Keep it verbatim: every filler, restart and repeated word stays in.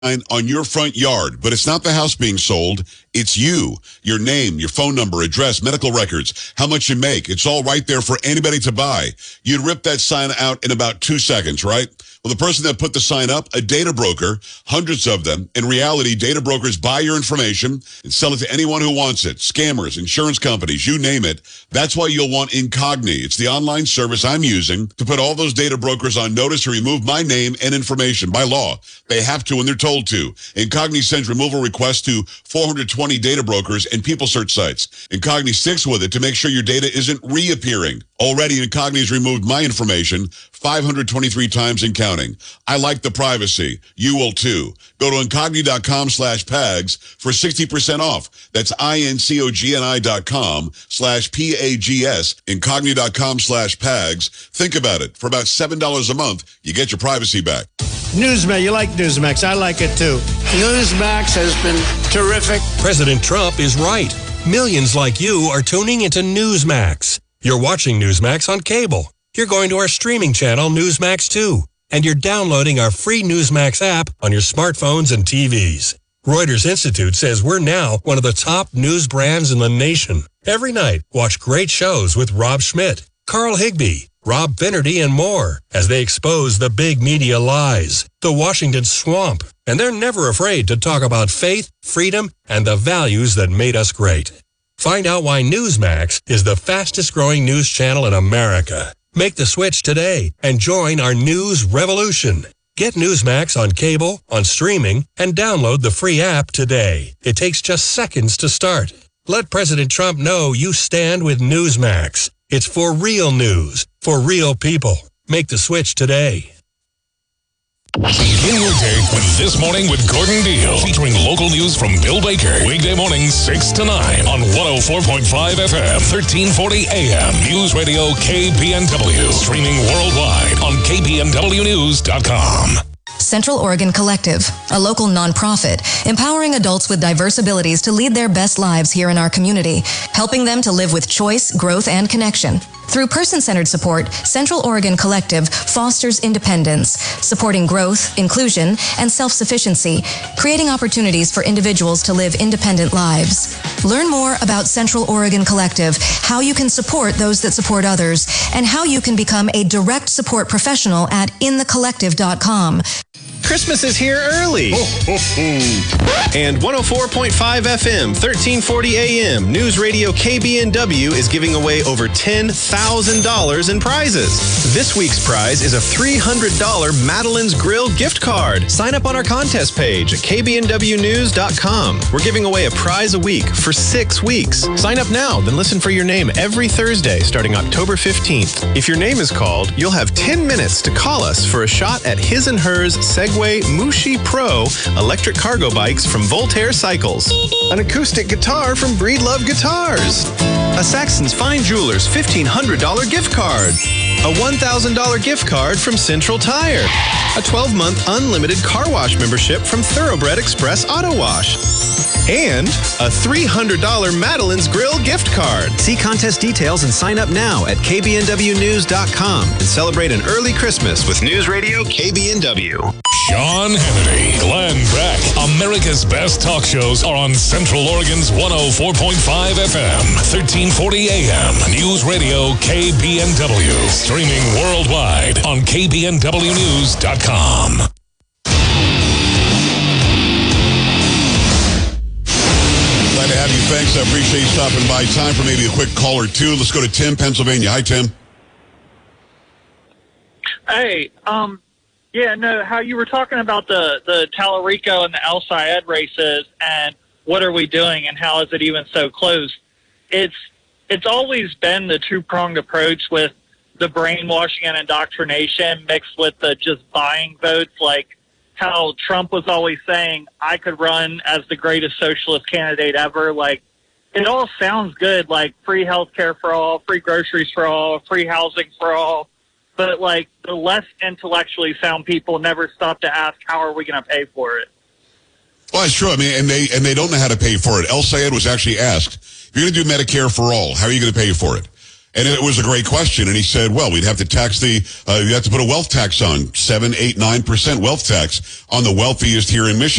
on your front yard, but it's not the house being sold. It's you, your name, your phone number, address, medical records, how much you make. It's all right there for anybody to buy. You'd rip that sign out in about two seconds, right? Well, the person that put the sign up, a data broker, hundreds of them. In reality, data brokers buy your information and sell it to anyone who wants it. Scammers, insurance companies, you name it. That's why you'll want Incogni. It's the online service I'm using to put all those data brokers on notice to remove my name and information. By law, they have to when they're told to. Incogni sends removal requests to four hundred twenty data brokers and people search sites. Incogni sticks with it to make sure your data isn't reappearing. Already, Incogni has removed my information five hundred twenty-three times and counting. I like the privacy. You will too. Go to Incogni.com slash PAGS for sixty percent off. That's I-N-C-O-G-N-I dot com slash P-A-G-S. Incogni.com slash PAGS. Think about it. For about seven dollars a month, you get your privacy back. Newsmax, you like Newsmax. I like it too. Newsmax has been terrific. President Trump is right. Millions like you are tuning into Newsmax. You're watching Newsmax on cable. You're going to our streaming channel, Newsmax two. And you're downloading our free Newsmax app on your smartphones and T Vs. Reuters Institute says we're now one of the top news brands in the nation. Every night, watch great shows with Rob Schmidt, Carl Higbie, Rob Finnerty, and more as they expose the big media lies, the Washington swamp. And they're never afraid to talk about faith, freedom, and the values that made us great. Find out why Newsmax is the fastest growing news channel in America. Make the switch today and join our news revolution. Get Newsmax on cable, on streaming, and download the free app today. It takes just seconds to start. Let President Trump know you stand with Newsmax. It's for real news, for real people. Make the switch today. Begin your day with This Morning with Gordon Deal, featuring local news from Bill Baker. Weekday mornings, six to nine on one oh four point five F M, thirteen forty A M. News Radio K B N W. Streaming worldwide on K B N W news dot com. Central Oregon Collective, a local nonprofit, empowering adults with diverse abilities to lead their best lives here in our community, helping them to live with choice, growth, and connection. Through person-centered support, Central Oregon Collective fosters independence, supporting growth, inclusion, and self-sufficiency, creating opportunities for individuals to live independent lives. Learn more about Central Oregon Collective, how you can support those that support others, and how you can become a direct support professional at in the collective dot com. Christmas is here early. And one oh four point five F M, thirteen forty A M, News Radio K B N W is giving away over ten thousand dollars in prizes. This week's prize is a three hundred dollars Madeline's Grill gift card. Sign up on our contest page at K B N W news dot com. We're giving away a prize a week for six weeks. Sign up now, then listen for your name every Thursday starting October fifteenth. If your name is called, you'll have ten minutes to call us for a shot at his and hers Segway Mushi Pro electric cargo bikes from Voltaire Cycles, an acoustic guitar from Breedlove Guitars, a Saxon's Fine Jewelers fifteen hundred dollars gift card, a one thousand dollars gift card from Central Tire, a twelve month unlimited car wash membership from Thoroughbred Express Auto Wash, and a three hundred dollars Madeline's Grill gift card. See contest details and sign up now at K B N W news dot com and celebrate an early Christmas with News Radio K B N W. Sean Hannity, Glenn Beck. America's best talk shows are on Central Oregon's one oh four point five F M, thirteen forty A M. News Radio K B N W. Streaming worldwide on K B N W news dot com. Glad to have you. Thanks. I appreciate you stopping by. Time for maybe a quick call or two. Let's go to Tim, Pennsylvania. Hi, Tim. Hey, um... yeah, no, how you were talking about the, the Tallarico and the El Sayed races and what are we doing and how is it even so close? It's it's always been the two-pronged approach with the brainwashing and indoctrination mixed with the just buying votes, like how Trump was always saying, I could run as the greatest socialist candidate ever. Like, it all sounds good, like free health care for all, free groceries for all, free housing for all. But, like, the less intellectually sound people never stop to ask, how are we going to pay for it? Well, it's true. I mean, and they and they don't know how to pay for it. El Sayed was actually asked, if you're going to do Medicare for all, how are you going to pay for it? And it was a great question. And he said, well, we'd have to tax the, uh, you have to put a wealth tax on, seven, eight, nine percent wealth tax on the wealthiest here in Michigan.